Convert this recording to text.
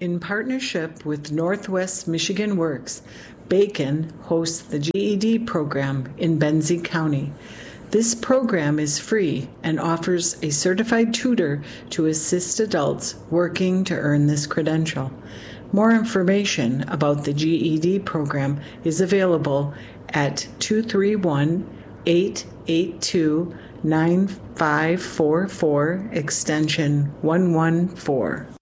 In partnership with Northwest Michigan Works, Bacon hosts the GED program in Benzie County. This program is free and offers a certified tutor to assist adults working to earn this credential. More information about the GED program is available at 231-882-9544, extension 114.